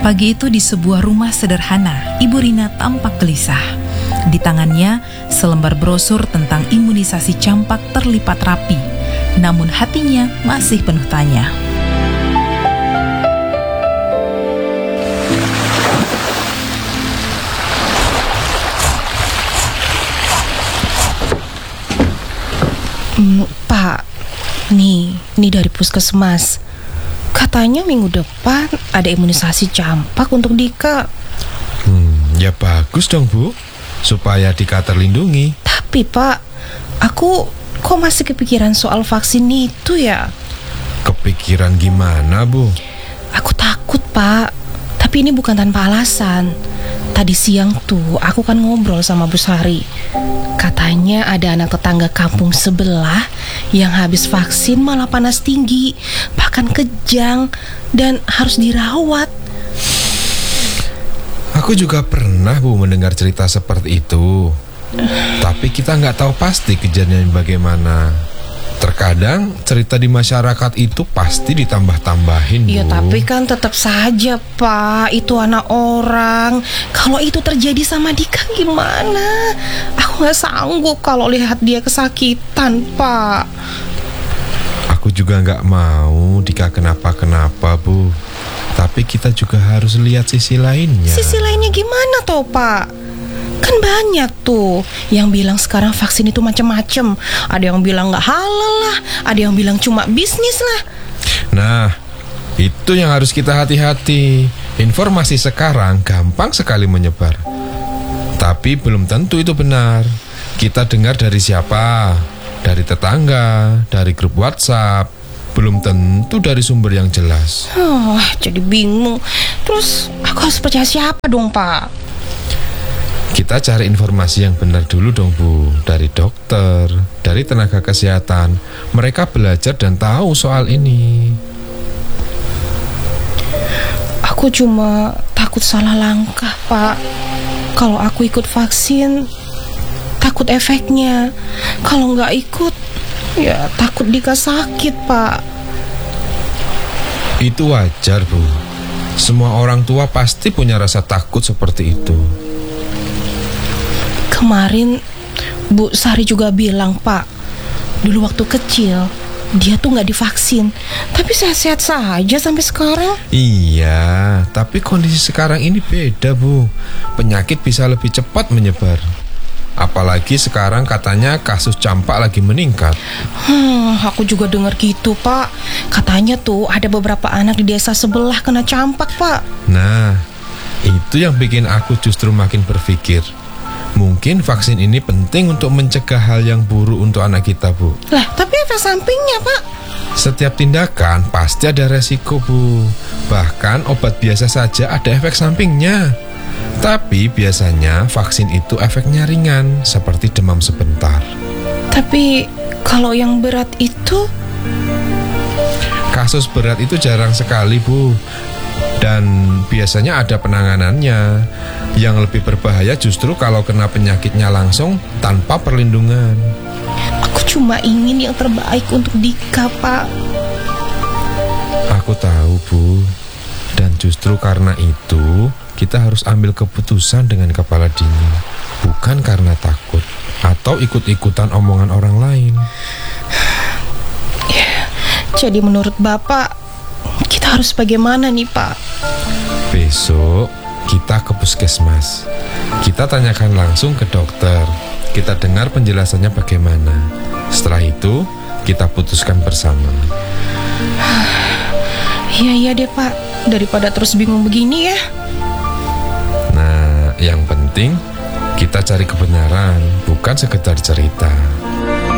Pagi itu di sebuah rumah sederhana, Ibu Rina tampak gelisah. Di tangannya, selembar brosur tentang imunisasi campak terlipat rapi. Namun hatinya masih penuh tanya. Pak, nih dari puskesmas. Katanya minggu depan ada imunisasi campak untuk Dika. Ya bagus dong Bu, supaya Dika terlindungi. Tapi Pak, aku kok masih kepikiran soal vaksin itu ya? Kepikiran gimana Bu? Aku takut Pak, tapi ini bukan tanpa alasan. Tadi siang tuh aku kan ngobrol sama Bu Sari. Katanya ada anak tetangga kampung sebelah yang habis vaksin malah panas tinggi, bahkan kejang, dan harus dirawat. Aku juga pernah Bu mendengar cerita seperti itu. Tapi kita nggak tahu pasti kejadian bagaimana. Terkadang cerita di masyarakat itu pasti ditambah-tambahin, Bu. Ya tapi kan tetap saja Pak, itu anak orang. Kalau itu terjadi sama Dika gimana? Aku gak sanggup kalau lihat dia kesakitan Pak. Aku juga nggak mau Dika kenapa-kenapa Bu. Tapi kita juga harus lihat sisi lainnya. Sisi lainnya gimana toh Pak? Kan banyak tuh yang bilang sekarang vaksin itu macam-macam. Ada yang bilang gak halal lah, ada yang bilang cuma bisnis lah. Nah, itu yang harus kita hati-hati. Informasi sekarang gampang sekali menyebar. Tapi belum tentu itu benar. Kita dengar dari siapa? Dari tetangga, dari grup WhatsApp. Belum tentu dari sumber yang jelas. Jadi bingung. Terus aku harus percaya siapa dong Pak? Kita cari informasi yang benar dulu dong Bu. Dari dokter, dari tenaga kesehatan. Mereka belajar dan tahu soal ini. Aku cuma takut salah langkah Pak. Kalau aku ikut vaksin, takut efeknya. Kalau nggak ikut, ya takut Dika sakit Pak. Itu wajar Bu. Semua orang tua pasti punya rasa takut seperti itu. Kemarin Bu Sari juga bilang Pak, dulu waktu kecil dia tuh gak divaksin, tapi sehat-sehat saja sampai sekarang. Iya, tapi kondisi sekarang ini beda Bu. Penyakit bisa lebih cepat menyebar. Apalagi sekarang katanya kasus campak lagi meningkat. Aku juga dengar gitu Pak. Katanya tuh ada beberapa anak di desa sebelah kena campak Pak. Nah, itu yang bikin aku justru makin berpikir, mungkin vaksin ini penting untuk mencegah hal yang buruk untuk anak kita Bu. Lah, tapi efek sampingnya Pak? Setiap tindakan pasti ada resiko Bu. Bahkan obat biasa saja ada efek sampingnya. Tapi biasanya vaksin itu efeknya ringan, seperti demam sebentar. Tapi kalau yang berat itu? Kasus berat itu jarang sekali Bu. Dan biasanya ada penanganannya. Yang lebih berbahaya justru kalau kena penyakitnya langsung tanpa perlindungan. Aku cuma ingin yang terbaik untuk Dika Pak. Aku tahu Bu. Dan justru karena itu kita harus ambil keputusan dengan kepala dingin. Bukan karena takut atau ikut-ikutan omongan orang lain. Jadi menurut Bapak, kita harus bagaimana nih Pak? Besok kita ke puskesmas. Kita tanyakan langsung ke dokter. Kita dengar penjelasannya bagaimana. Setelah itu kita putuskan bersama. Iya deh Pak, daripada terus bingung begini ya. Nah, yang penting kita cari kebenaran, bukan sekedar cerita.